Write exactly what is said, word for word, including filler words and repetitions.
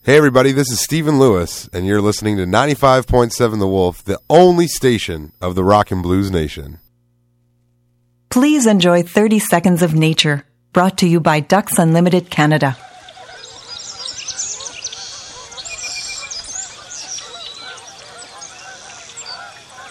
Hey everybody, this is Stephen Lewis, and you're listening to ninety-five point seven The Wolf, the only station of the Rock and Blues Nation. Please enjoy thirty seconds of nature, brought to you by Ducks Unlimited Canada.